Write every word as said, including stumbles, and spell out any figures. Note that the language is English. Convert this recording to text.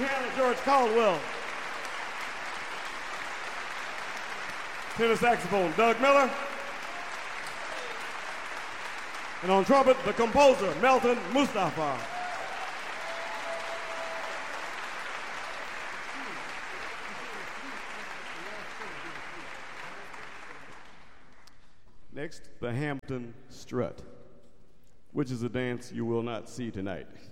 Piano, George Caldwell. Tenor saxophone, Doug Miller. And on trumpet, the composer, Melton Mustafa. Next, the Hampton Strut, which is a dance you will not see tonight.